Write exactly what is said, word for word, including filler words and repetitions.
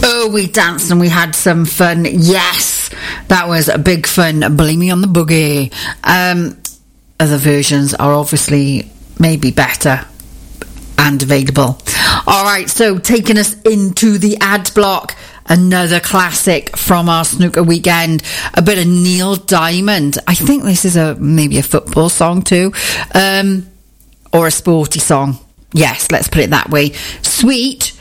Oh, we danced and we had some fun. Yes, that was a big fun. Blame Me on the Boogie. Um, other versions are obviously maybe better and available. All right, so taking us into the ad block, another classic from our snooker weekend, a bit of Neil Diamond. I think this is a maybe a football song too, um, or a sporty song. Yes, let's put it that way. Sweet